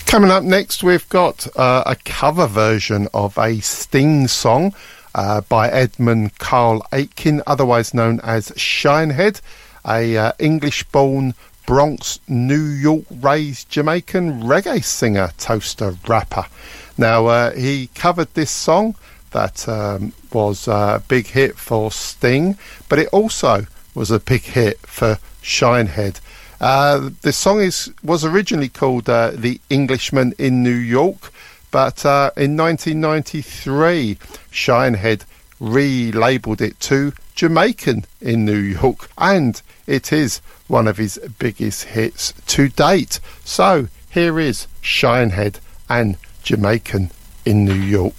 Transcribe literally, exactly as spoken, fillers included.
Coming up next, we've got uh, a cover version of a Sting song uh, by Edmund Carl Aitken, otherwise known as Shinehead, a uh, English-born, Bronx, New York-raised Jamaican reggae singer, toaster, rapper. Now, uh, he covered this song that um, was a big hit for Sting, but it also was a big hit for Shinehead. Uh, the song is was originally called uh, The Englishman in New York, but uh, in nineteen ninety-three, Shinehead relabeled it to Jamaican in New York, and it is one of his biggest hits to date. So here is Shinehead and Jamaican in New York.